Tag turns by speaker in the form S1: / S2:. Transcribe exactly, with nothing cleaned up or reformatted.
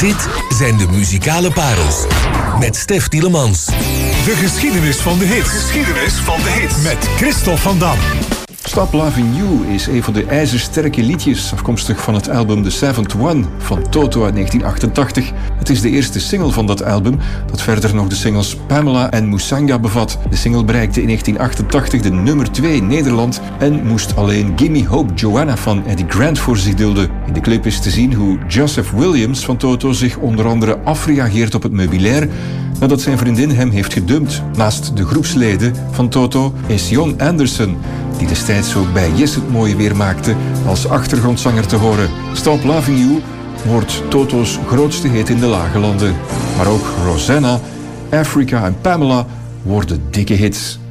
S1: Dit zijn de muzikale parels met Stef Tielemans.
S2: De geschiedenis van de hits.
S3: Geschiedenis van de hits.
S2: Met Christophe van Dam.
S4: Stop Loving You is een van de ijzersterke liedjes, afkomstig van het album The Seventh One van Toto uit negentien achtentachtig. Het is de eerste single van dat album, dat verder nog de singles Pamela en Musanga bevat. De single bereikte in negentien achtentachtig de nummer twee in Nederland en moest alleen Gimme Hope Joanna van Eddie Grant voor zich dulden. In de clip is te zien hoe Joseph Williams van Toto zich onder andere afreageert op het meubilair nadat zijn vriendin hem heeft gedumpt. Naast de groepsleden van Toto is Jon Anderson, die destijds ook bij Yes het mooie weer maakte, als achtergrondzanger te horen. Stop Loving You wordt Toto's grootste hit in de lage landen. Maar ook Rosanna, Africa en Pamela worden dikke hits.